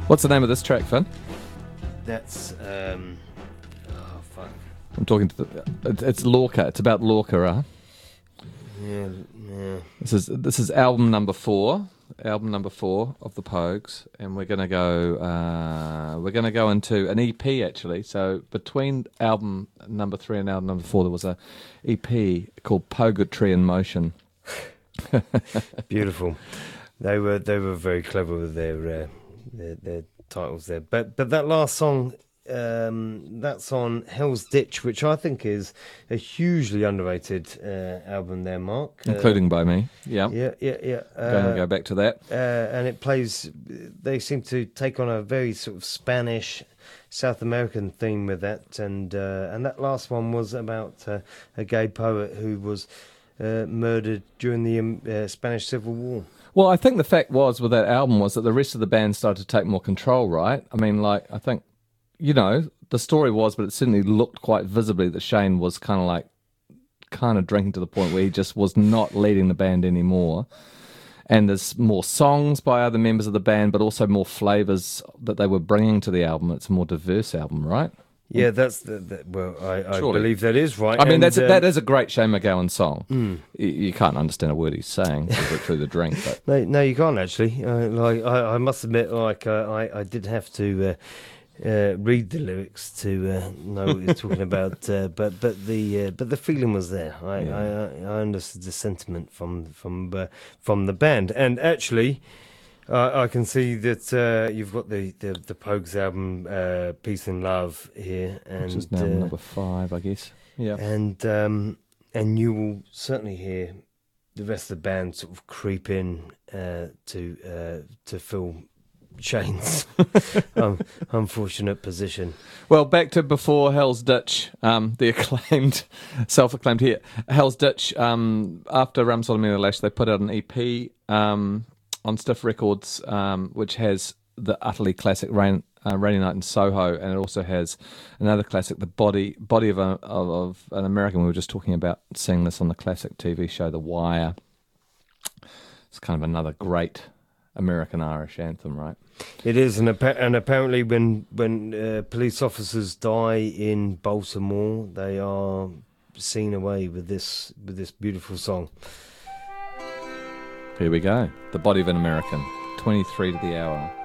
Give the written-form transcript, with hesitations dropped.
What's the name of this track, Finn? That's oh fuck. I'm talking to it's Lorca. It's about Lorca, huh? Yeah. This is album number 4 of the Pogues, and we're gonna go into an EP actually. So between album number 3 and album number 4, there was a EP called Poetry in Motion. Beautiful. They were very clever with their titles there. But that last song, that's on Hell's Ditch, which I think is a hugely underrated album there, Mark. Including by me. Yeah. Go back to that. And it plays, they seem to take on a very sort of Spanish, South American theme with that. And that last one was about a gay poet who was murdered during the Spanish Civil War. Well, I think the fact was with that album was that the rest of the band started to take more control, right? I mean, like, I think, you know, the story was, but it certainly looked quite visibly that Shane was kind of drinking to the point where he just was not leading the band anymore. And there's more songs by other members of the band, but also more flavours that they were bringing to the album. It's a more diverse album, right? Yeah, that's well, I believe that is right. I mean, that is a great Shane MacGowan song. You can't understand a word he's saying through the drink. But. No, you can't actually. I must admit, I did have to read the lyrics to know what you're talking about. But the feeling was there. I understood the sentiment from the band, and actually. I can see that you've got the Pogues album Peace and Love here, and which is now number 5, I guess. Yeah, and you will certainly hear the rest of the band sort of creep in to fill Shane's unfortunate position. Well, back to before Hell's Ditch, the self-acclaimed here, Hell's Ditch. After Rum Sodomy and the Lash, they put out an EP. On Stiff Records, which has the utterly classic Rainy Night in Soho, and it also has another classic, the body of an American. We were just talking about seeing this on the classic TV show The Wire. It's kind of another great American Irish anthem, right? It is, and apparently when police officers die in Baltimore, they are seen away with this beautiful song. Here we go. The Body of an American, 23 to the hour.